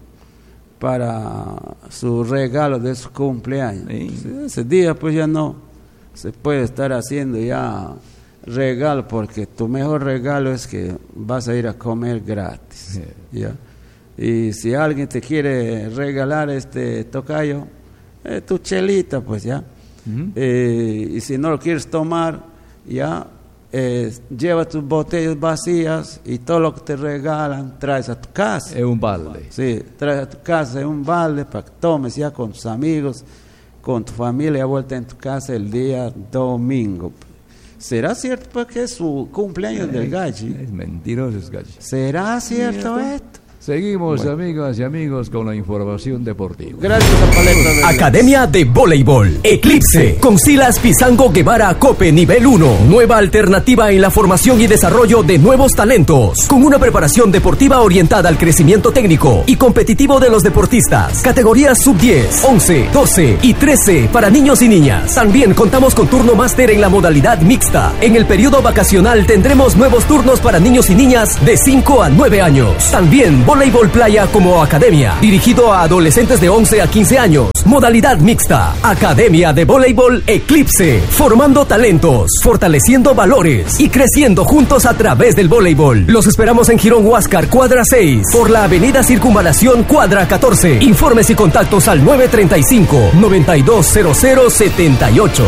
S4: para su regalo de su cumpleaños.
S1: Sí.
S4: Sí, ese día pues ya no se puede estar haciendo ya regalo, porque tu mejor regalo es que vas a ir a comer gratis. Sí. ¿Ya? Y si alguien te quiere regalar este tocayo, eh, tu chelita, pues ya. Uh-huh. eh, y si no lo quieres tomar, ya eh, lleva tus botellas vacías y todo lo que te regalan traes a tu casa.
S1: Es un balde.
S4: Sí, traes a tu casa es un balde para que tomes ya con tus amigos, con tu familia, vuelta en tu casa el día domingo. ¿Será cierto pues que es su cumpleaños
S1: es,
S4: del gallo?
S1: Es mentiroso, es gallo.
S4: ¿Será cierto, cierto esto?
S1: Seguimos, bueno, amigas y amigos, con la información deportiva.
S4: Gracias a Paleta.
S2: Academia de Voleibol Eclipse, con Silas Pizango Guevara Cope Nivel uno. Nueva alternativa en la formación y desarrollo de nuevos talentos, con una preparación deportiva orientada al crecimiento técnico y competitivo de los deportistas. Categorías sub diez, once, doce y trece para niños y niñas. También contamos con turno máster en la modalidad mixta. En el periodo vacacional tendremos nuevos turnos para niños y niñas de cinco a nueve años. También Voleibol Playa como academia, dirigido a adolescentes de once a quince años. Modalidad mixta. Academia de Voleibol Eclipse, formando talentos, fortaleciendo valores y creciendo juntos a través del voleibol. Los esperamos en Girón Huáscar, cuadra seis, por la avenida Circunvalación, cuadra catorce. Informes y contactos al nueve treinta y cinco, noventa y dos cero cero setenta y ocho.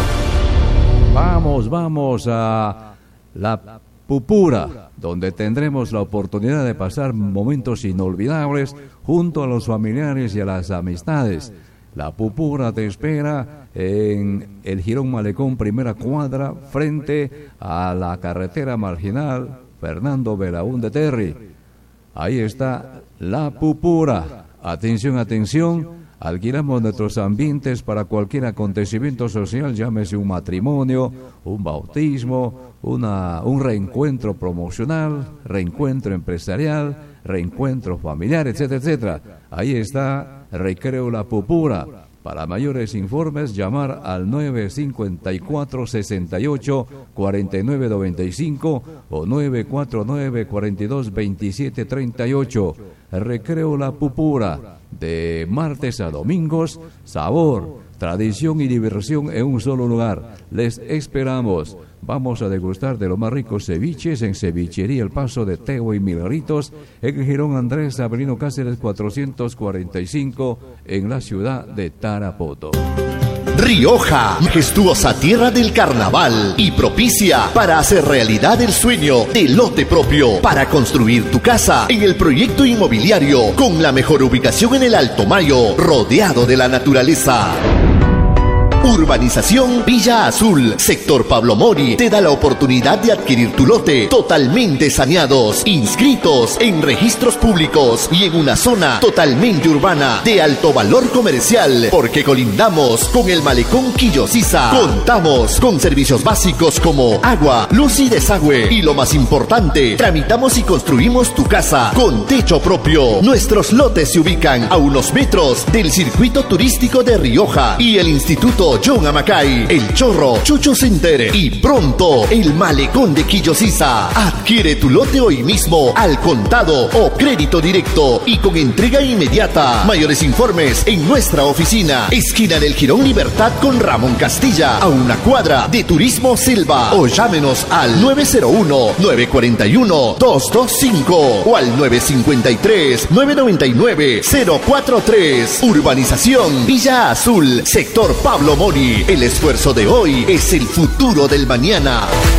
S1: Vamos, vamos a la Pupura, donde tendremos la oportunidad de pasar momentos inolvidables junto a los familiares y a las amistades. La Pupura te espera en el Girón Malecón, primera cuadra, frente a la carretera marginal Fernando Belaúnde Terry. Ahí está la Pupura. Atención, atención. Alquilamos nuestros ambientes para cualquier acontecimiento social, llámese un matrimonio, un bautismo, una, un reencuentro promocional, reencuentro empresarial, reencuentro familiar, etcétera, etcétera. Ahí está Recreo La Pupura. Para mayores informes, llamar al nueve cinco cuatro, seis ocho, cuatro nueve nueve cinco o nueve cuatro nueve, cuatro dos, dos siete tres ocho. Recreo La Pupura. De martes a domingos, sabor, tradición y diversión en un solo lugar. Les esperamos. Vamos a degustar de los más ricos ceviches en Cevichería El Paso de Teo y Milagritos, en Girón Andrés Avelino Cáceres cuatrocientos cuarenta y cinco, en la ciudad de Tarapoto.
S6: Rioja, majestuosa tierra del carnaval y propicia para hacer realidad el sueño de lote propio para construir tu casa en el proyecto inmobiliario con la mejor ubicación en el Alto Mayo, rodeado de la naturaleza. Urbanización Villa Azul, sector Pablo Mori, te da la oportunidad de adquirir tu lote totalmente saneados, inscritos en registros públicos y en una zona totalmente urbana de alto valor comercial, porque colindamos con el Malecón Quillosiza. Contamos con servicios básicos como agua, luz y desagüe, y lo más importante, tramitamos y construimos tu casa con techo propio. Nuestros lotes se ubican a unos metros del circuito turístico de Rioja y el Instituto John Amacay, El Chorro, Chucho Center y pronto el Malecón de Quillosiza. Adquiere tu lote hoy mismo al contado o crédito directo y con entrega inmediata. Mayores informes en nuestra oficina, esquina del Girón Libertad con Ramón Castilla, a una cuadra de Turismo Selva, o llámenos al nueve cero uno, nueve cuatro uno, dos dos cinco o al nueve cinco tres, nueve nueve nueve, cero cuatro tres. Urbanización Villa Azul, sector Pablo Mori. El esfuerzo de hoy es el futuro del mañana.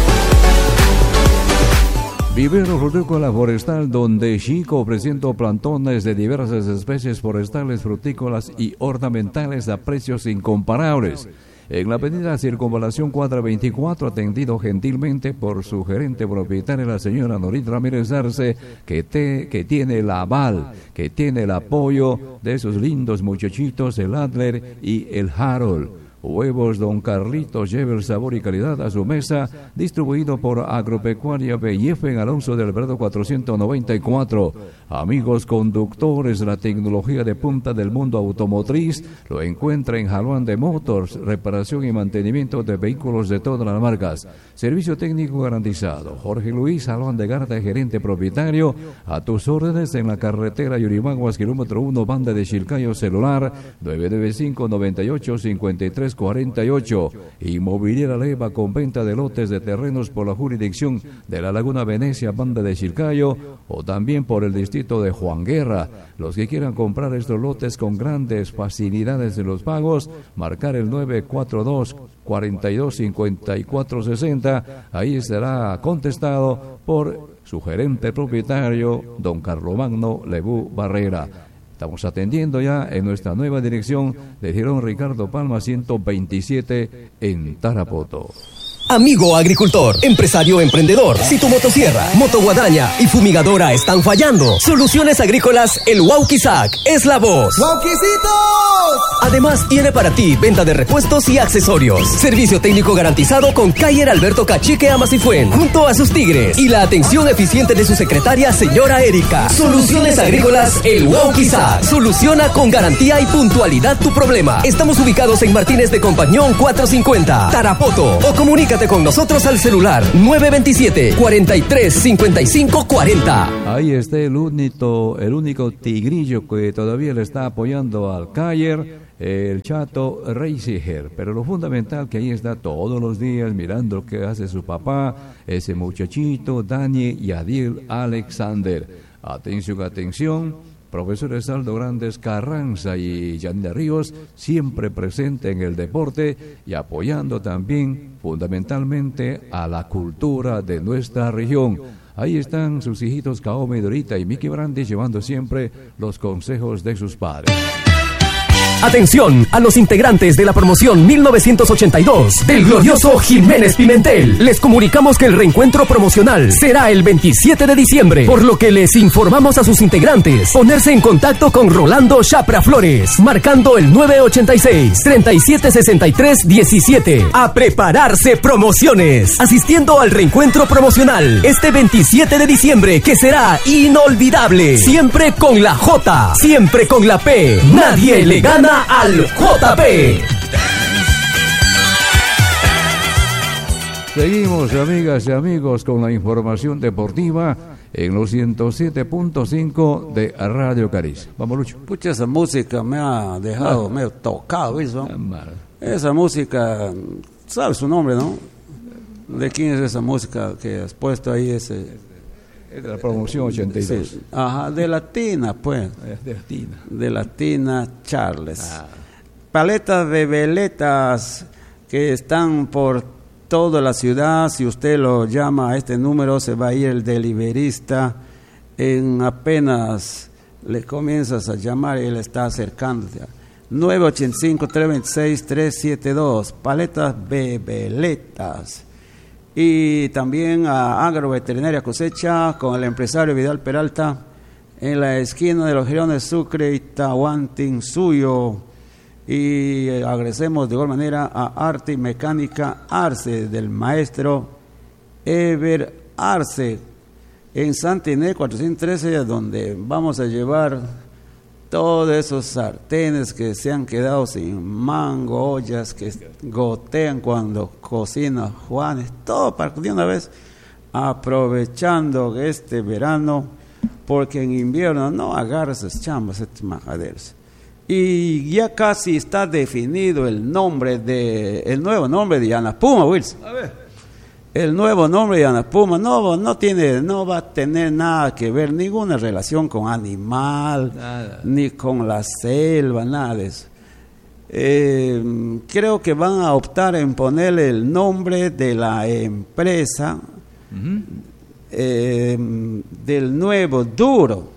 S1: Vivero Frutícola Forestal, donde Chico ofreciendo plantones de diversas especies forestales, frutícolas y ornamentales a precios incomparables. En la avenida Circunvalación cuadra veinticuatro, atendido gentilmente por su gerente propietaria, la señora Norit Ramírez Arce, que, te, que tiene el aval, que tiene el apoyo de esos lindos muchachitos, el Adler y el Harold. Huevos Don Carlitos, lleva el sabor y calidad a su mesa, distribuido por Agropecuaria B I F en Alonso del Alberto cuatrocientos noventa y cuatro. Amigos conductores, la tecnología de punta del mundo automotriz lo encuentra en Jaluán de Motors, reparación y mantenimiento de vehículos de todas las marcas. Servicio técnico garantizado. Jorge Luis Jaluán de Garda, gerente propietario, a tus órdenes en la carretera Yurimaguas, kilómetro uno, banda de Chilcayo, celular nueve nueve cinco, noventa y ocho, cincuenta y tres cuarenta y ocho. Inmobiliaria Leva, con venta de lotes de terrenos por la jurisdicción de la Laguna Venecia, banda de Chilcayo, o también por el distrito de Juan Guerra. Los que quieran comprar estos lotes con grandes facilidades en los pagos, marcar el nueve cuatro dos, cuarenta y dos, cincuenta y cuatro sesenta. Ahí será contestado por su gerente propietario, don Carlomagno Lebú Barrera. Estamos atendiendo ya en nuestra nueva dirección de Girón Ricardo Palma ciento veintisiete en Tarapoto.
S2: Amigo agricultor, empresario emprendedor, si tu motosierra, motoguadaña y fumigadora están fallando, Soluciones Agrícolas El Wauquizac es la voz.
S3: ¡Wauquicitos!
S2: Además, tiene para ti venta de repuestos y accesorios. Servicio técnico garantizado con Cayer Alberto Cachique Amasifuen, junto a sus tigres. Y la atención eficiente de su secretaria, señora Erika. Soluciones Agrícolas El Wauquizac. Soluciona con garantía y puntualidad tu problema. Estamos ubicados en Martínez de Compañón cuatrocientos cincuenta, Tarapoto. O comunícate con nosotros al celular nueve dos siete, cuatro tres cinco cinco cuatro cero.
S1: Ahí está el único, el único tigrillo que todavía le está apoyando al Cayer, el chato Reisiger. Pero lo fundamental que ahí está todos los días mirando lo que hace su papá, ese muchachito, Dani y Adiel Alexander. Atención, atención. Profesor Esaldo Grandes Carranza y Yanina Ríos, siempre presente en el deporte y apoyando también fundamentalmente a la cultura de nuestra región. Ahí están sus hijitos Kaome Dorita y Miki Brandes llevando siempre los consejos de sus padres.
S2: Atención a los integrantes de la promoción mil novecientos ochenta y dos del glorioso Jiménez Pimentel. Les comunicamos que el reencuentro promocional será el veintisiete de diciembre, por lo que les informamos a sus integrantes ponerse en contacto con Rolando Chapra Flores, marcando el nueve ochenta y seis, treinta y siete sesenta y tres diecisiete. A prepararse promociones, asistiendo al reencuentro promocional este veintisiete de diciembre, que será inolvidable. Siempre con la J, siempre con la P. Nadie le gana al J P.
S1: Seguimos, amigas y amigos, con la información deportiva en los ciento siete punto cinco de Radio Cariz. Vamos, Lucho.
S4: Pucha, esa música me ha dejado
S1: Ah.
S4: medio tocado, eso.
S1: Ah, mal.
S4: Esa música, ¿sabes su nombre, no? ¿De quién es esa música que has puesto ahí? Ese,
S1: Es de la promoción ochenta y dos.
S4: sí, ajá, de Latina, pues.
S1: Es de Latina.
S4: De Latina Charles.
S1: Ah.
S4: Paletas de veletas que están por toda la ciudad. Si usted lo llama a este número, se va a ir el deliverista. En apenas le comienzas a llamar, él está acercándote. nueve ocho cinco, tres dos seis, tres siete dos. Paletas de veletas. Y también a Agroveterinaria Cosecha con el empresario Vidal Peralta en la esquina de los Girones Sucre y Tahuantinsuyo. Y agradecemos de igual manera a Arte y Mecánica Arce del maestro Ever Arce en Santa Inés cuatrocientos trece, donde vamos a llevar todos esos sartenes que se han quedado sin mango, ollas que gotean cuando cocina Juanes, todo para de una vez, aprovechando este verano, porque en invierno no agarra esas chambas, estos majaderos. Y ya casi está definido el nombre de, el nuevo nombre de Yanapuma, Wilson.
S1: A ver.
S4: El nuevo nombre de Yanapuma no, no tiene, no va a tener nada que ver, ninguna relación con animal,
S1: Nada.
S4: ni con la selva, nada de eso. Eh, creo que van a optar en ponerle el nombre de la empresa,
S1: Uh-huh.
S4: eh, del nuevo Duro.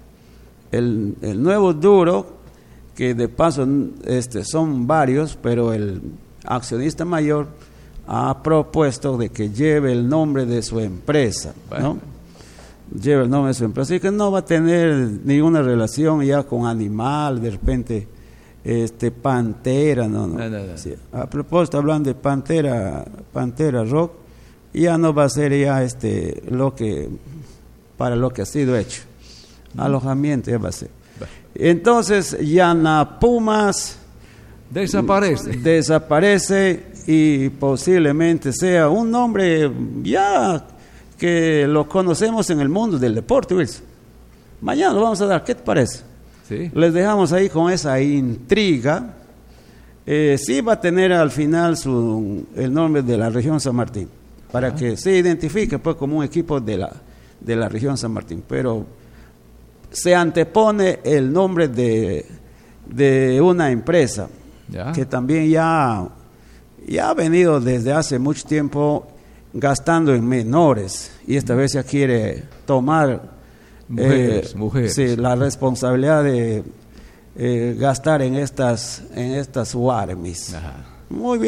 S4: El, el nuevo Duro, que de paso este, son varios, pero el accionista mayor ha propuesto de que lleve el nombre de su empresa,
S1: Bueno.
S4: ¿no? Lleva el nombre de su empresa, así que no va a tener ninguna relación ya con animal, de repente, este, Pantera, no, no.
S1: No, no, no.
S4: Sí. A propósito, hablando de Pantera, Pantera Rock, ya no va a ser ya este, lo que, para lo que ha sido hecho, alojamiento ya va a ser. Entonces, Yanapumas
S1: Desaparece.
S4: desaparece y posiblemente sea un nombre ya que lo conocemos en el mundo del deporte, Wilson. Mañana lo vamos a dar, ¿qué te parece?
S1: Sí.
S4: Les dejamos ahí con esa intriga. Eh, sí va a tener al final su, el nombre de la región San Martín, para que se identifique pues como un equipo de la, de la región San Martín, pero se antepone el nombre de, de una empresa
S1: Ya.
S4: que también ya, ya ha venido desde hace mucho tiempo gastando en menores, y esta vez ya quiere tomar
S1: Mujeres,
S4: eh,
S1: mujeres.
S4: sí, la responsabilidad de eh, gastar en estas en estas Warmis.
S1: Ajá.
S4: Muy bien,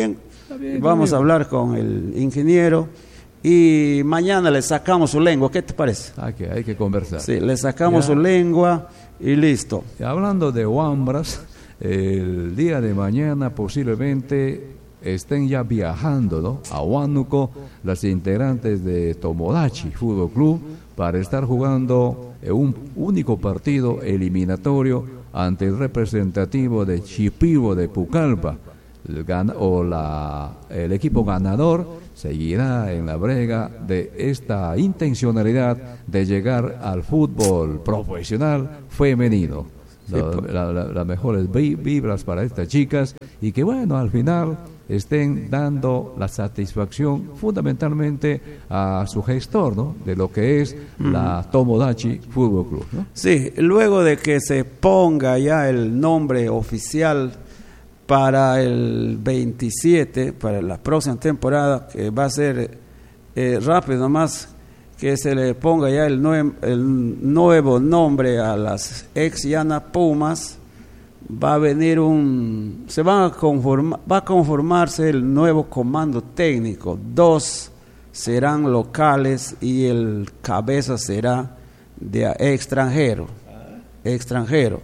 S4: Bien, vamos a hablar con el ingeniero y mañana le sacamos su lengua. ¿Qué te parece?
S1: Ah, que hay que conversar.
S4: Sí, le sacamos
S1: ya.
S4: su lengua y listo.
S1: Hablando de Wambras, el día de mañana posiblemente estén ya viajando, ¿no?, a Huánuco las integrantes de Tomodachi Fútbol Club para estar jugando un único partido eliminatorio ante el representativo de Shipibo de Pucallpa. El, gan o la, el equipo ganador seguirá en la brega de esta intencionalidad de llegar al fútbol profesional femenino. Sí, las la, la mejores vibras para estas chicas y que bueno, al final estén dando la satisfacción fundamentalmente a su gestor, ¿no?, de lo que es mm. la Tomodachi Fútbol Club, ¿no?
S4: Sí, luego de que se ponga ya el nombre oficial para el veintisiete, para la próxima temporada, que va a ser eh, rápido nomás, que se le ponga ya el, nue el nuevo nombre a las ex Llana Pumas, va a venir un, se va a conformar, va a conformarse el nuevo comando técnico. Dos serán locales y el cabeza será de extranjero, extranjero.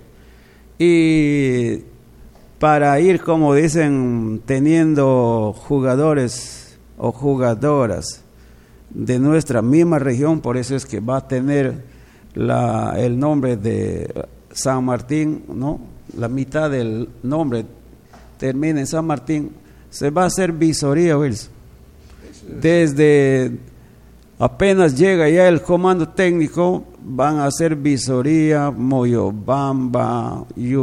S4: Y para ir, como dicen, teniendo jugadores o jugadoras de nuestra misma región, por eso es que va a tener la, el nombre de San Martín, ¿no? La mitad del nombre termina en San Martín. Se va a hacer visoría, Wilson. Desde apenas llega ya el comando técnico, van a hacer visoría Moyobamba,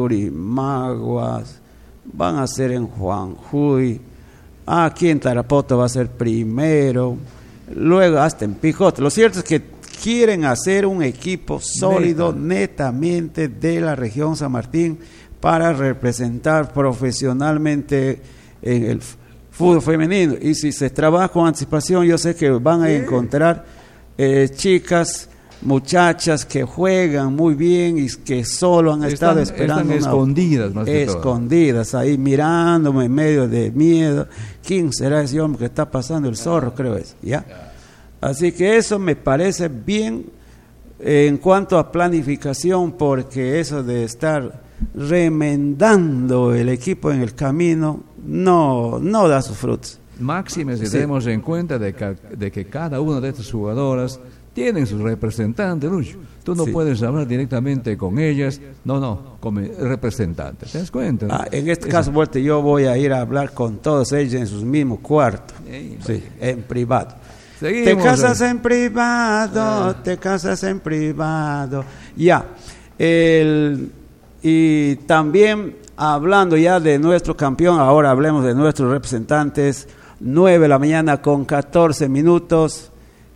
S4: Yurimaguas, van a hacer en Juanjuy, aquí en Tarapoto va a ser primero, luego hasta en Pijote. Lo cierto es que quieren hacer un equipo sólido, Neta. netamente de la región San Martín, para representar profesionalmente en el fútbol femenino. Y si se trabaja con anticipación, yo sé que van a encontrar eh, chicas, muchachas que juegan muy bien y que solo han
S1: están,
S4: estado esperando.
S1: Están escondidas, más que
S4: escondidas, todo. Ahí mirándome en medio de miedo. ¿Quién será ese hombre que está pasando el zorro? Creo es, ¿ya? Así que eso me parece bien eh, en cuanto a planificación, porque eso de estar remendando el equipo en el camino no, no da sus frutos.
S1: Máxime si
S4: sí.
S1: tenemos en cuenta de que, de que cada una de estas jugadoras tienen sus representantes, Lucho. Tú no sí. puedes hablar directamente con ellas, no, no, como representantes. ¿Te das cuenta?
S4: Ah, en este eso. caso, Vuelta, yo voy a ir a hablar con todos ellos en sus mismos cuartos, sí, sí, en privado. Seguimos, te casas eh. en privado, ah. te casas en privado. Ya. El, y también hablando ya de nuestro campeón, ahora hablemos de nuestros representantes. nueve de la mañana con catorce minutos.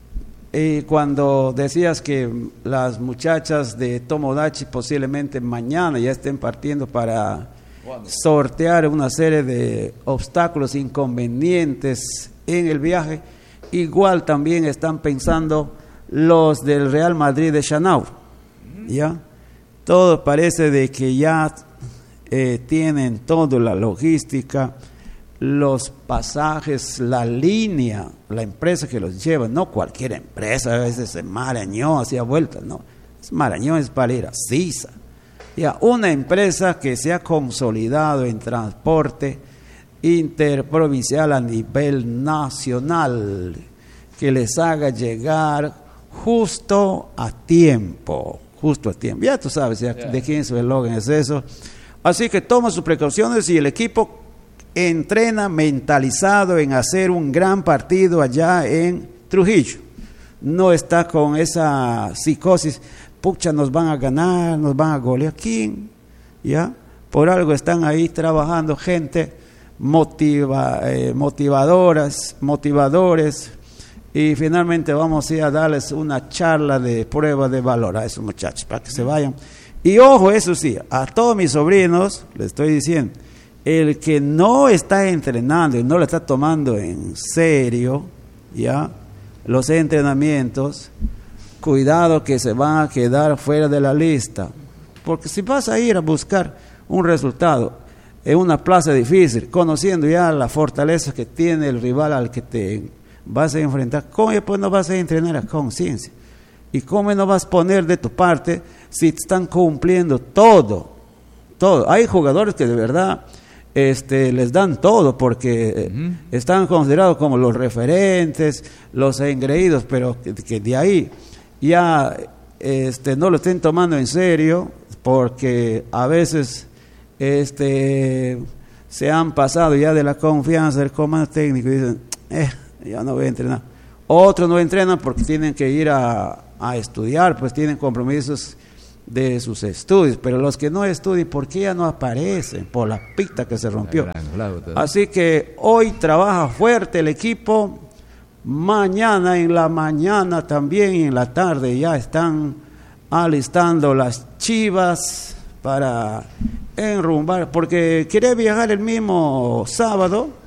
S4: Y cuando decías que las muchachas de Tomodachi posiblemente mañana ya estén partiendo para sortear una serie de obstáculos, inconvenientes en el viaje, igual también están pensando los del Real Madrid de Chanao, ¿ya? Todo parece de que ya eh, tienen toda la logística, los pasajes, la línea, la empresa que los lleva, no cualquier empresa, a veces es Marañón, hacía vueltas, no, es Marañón, es para ir a Sisa, ya, una empresa que se ha consolidado en transporte interprovincial a nivel nacional, que les haga llegar justo a tiempo, justo a tiempo, ya tú sabes ya, yeah. de quién su eslogan es eso, así que toma sus precauciones y el equipo entrena mentalizado en hacer un gran partido allá en Trujillo. No está con esa psicosis, pucha, nos van a ganar, nos van a golear. ¿Quién? ¿Ya? Por algo están ahí trabajando gente motiva, eh, motivadoras, motivadores, y finalmente vamos a ir a darles una charla de prueba de valor a esos muchachos para que se vayan. Y ojo, eso sí, a todos mis sobrinos les estoy diciendo, el que no está entrenando y no lo está tomando en serio, ya, los entrenamientos, cuidado que se van a quedar fuera de la lista, porque si vas a ir a buscar un resultado, en una plaza difícil, conociendo ya la fortaleza que tiene el rival al que te vas a enfrentar, ¿cómo después no vas a entrenar a conciencia? ¿Y cómo no vas a poner de tu parte si te están cumpliendo todo? Todo. Hay jugadores que de verdad este, les dan todo porque uh-huh. están considerados como los referentes, los engreídos, pero que, que de ahí ya este, no lo estén tomando en serio porque a veces este, se han pasado ya de la confianza del comando técnico y dicen, eh, ya no voy a entrenar. Otros no entrenan porque tienen que ir a, a estudiar, pues tienen compromisos de sus estudios, pero los que no estudian, ¿por qué ya no aparecen? Por la pista que se rompió. Así que hoy trabaja fuerte el equipo, mañana en la mañana también y en la tarde ya están alistando las Chivas para enrumbar, porque quiere viajar el mismo sábado